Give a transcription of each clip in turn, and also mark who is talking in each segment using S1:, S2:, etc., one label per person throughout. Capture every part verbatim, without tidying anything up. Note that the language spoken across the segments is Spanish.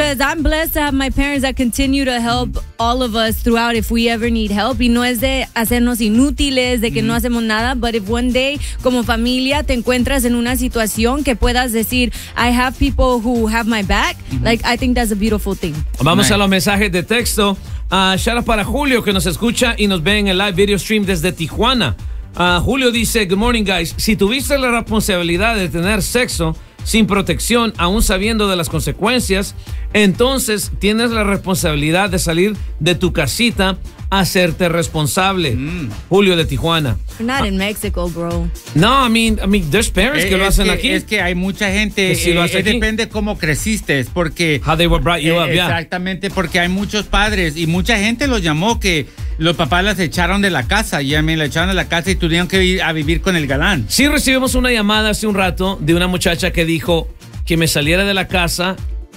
S1: because I'm blessed to have my parents that continue to help all of us throughout if we ever need help. Y no es de hacernos inútiles, de que mm-hmm. no hacemos nada, but if one day, como familia, te encuentras en una situación que puedas decir, I have people who have my back, mm-hmm. like, I think that's a beautiful thing.
S2: Vamos
S1: nice.
S2: a los mensajes de texto. Uh, shout out para Julio, que nos escucha y nos ve en el live video stream desde Tijuana. Uh, Julio dice, good morning, guys. Si tuviste la responsabilidad de tener sexo sin protección, aún sabiendo de las consecuencias, entonces tienes la responsabilidad de salir de tu casita a hacerte responsable. Mm. Julio de Tijuana.
S1: You're not in Mexico, bro.
S2: No, I mean, I mean, there's parents
S3: eh,
S2: que lo hacen
S3: que,
S2: aquí.
S3: Es que hay mucha gente,
S2: sí
S3: eh, eh, depende cómo creciste, porque...
S2: How they were brought you
S3: eh,
S2: up, yeah.
S3: Exactamente, porque hay muchos padres y mucha gente los llamó que los papás las echaron de la casa, y a mí la echaron de la casa y tuvieron que ir a vivir con el galán.
S2: Sí, recibimos una llamada hace un rato de una muchacha que dijo que me saliera de la casa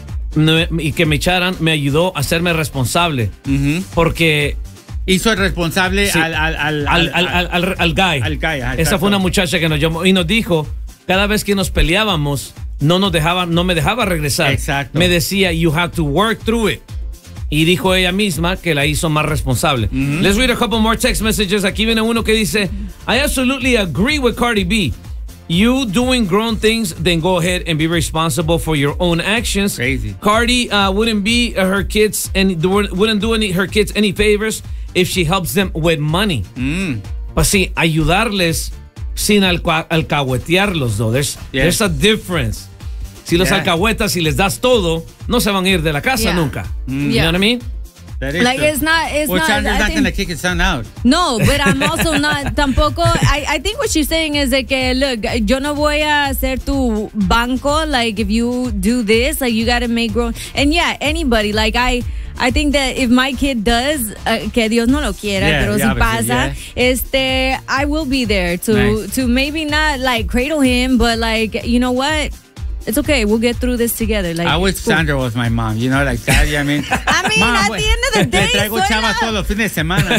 S2: y que me echaran, me ayudó a hacerme responsable.
S3: Uh-huh.
S2: Porque...
S3: hizo el responsable
S2: sí,
S3: al, al, al,
S2: al, al, al, al, al guy.
S3: Al guy
S2: Esa fue una muchacha que nos llamó y nos dijo, cada vez que nos peleábamos, no nos dejaba, no me dejaba regresar.
S3: Exacto.
S2: Me decía, you have to work through it. Y dijo ella misma que la hizo más responsable. Mm-hmm. Let's read a couple more text messages. Aquí viene uno que dice, I absolutely agree with Cardi B. You doing grown things, then go ahead and be responsible for your own actions.
S3: Crazy.
S2: Cardi uh, wouldn't be uh, her kids and wouldn't do any, her kids any favors if she helps them with money.
S3: Mm.
S2: Pues sí, ayudarles sin alca- alcahuetearlos, though. There's,
S3: yeah.
S2: there's a difference. Si los yeah. alcahuetas y les das todo, no se van a ir de la casa
S1: yeah.
S2: nunca.
S1: Mm.
S2: You know what I mean?
S3: That is
S1: like
S3: true.
S1: it's not it's
S3: well,
S1: not
S3: Sandra's
S1: I
S3: not
S1: think,
S3: gonna kick his son out.
S1: No, but I'm also not tampoco I, I think what she's saying is de que look, yo no voy a ser tu banco, like if you do this, like you gotta make grown, and yeah, anybody, like I I think that if my kid does, uh, que Dios no lo quiera,
S3: yeah,
S1: pero
S3: yeah,
S1: si pasa,
S3: yeah.
S1: este, I will be there to
S3: nice.
S1: to maybe not like cradle him, but like, you know what? It's okay. We'll get through this together. Like,
S3: I wish cool. Sandra was my mom. You know, like that. I mean,
S1: I mean,
S3: Mom,
S1: at the end of the day,
S3: te traigo chavas todos los fines de semana.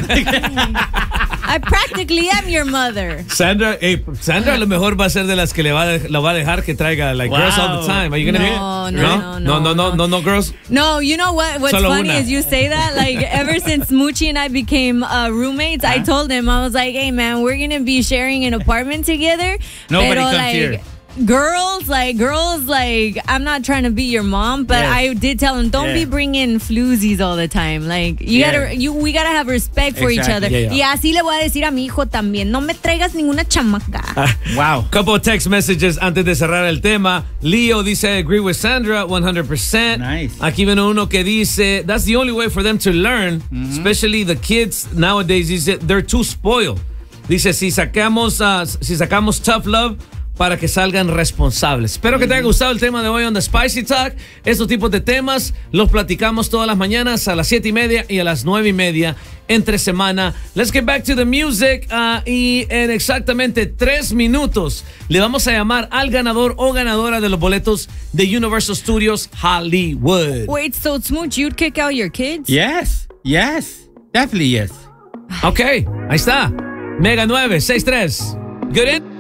S1: I practically am your mother.
S2: Sandra, hey, Sandra a lo mejor va a ser de las que le va, a, lo va a dejar que traiga like wow. girls all the time. Are you gonna
S1: no,
S2: be?
S1: No, no, no,
S2: no, no, no, no, no, girls.
S1: No, you know what? What's
S2: Solo
S1: funny
S2: una.
S1: is you say that. Like ever since Moochie and I became uh, roommates, uh-huh. I told him I was like, "Hey, man, we're gonna be sharing an apartment together."
S3: Nobody
S1: pero,
S3: comes
S1: like,
S3: here.
S1: Girls, like girls, like I'm not trying to be your mom, but yes. I did tell him don't
S3: yeah.
S1: be bringing floozies all the time. Like you yeah. gotta, you we gotta have respect for
S3: exactly.
S1: each other.
S2: Yeah, yeah.
S1: Y así le voy a decir a mi hijo también. No me traigas ninguna chamaca.
S2: Uh,
S3: wow.
S2: Couple of text messages antes de cerrar el tema. Leo dice, I agree with Sandra one hundred percent.
S3: Nice.
S2: Aquí viene uno que dice, that's the only way for them to learn, mm-hmm. especially the kids nowadays. Dice, they're too spoiled. Dice, si sacamos, uh, si sacamos tough love, para que salgan responsables. Espero que te haya gustado el tema de hoy on The Spicy Talk. Estos tipos de temas los platicamos todas las mañanas a las siete y media y a las nueve y media entre semana. Let's get back to the music. Uh, y en exactamente tres minutos le vamos a llamar al ganador o ganadora de los boletos de Universal Studios Hollywood.
S1: Wait, so Smooch, you'd kick out your kids?
S3: Yes, yes, definitely yes.
S2: Ok, ahí está. Mega nueve seis tres. Good in.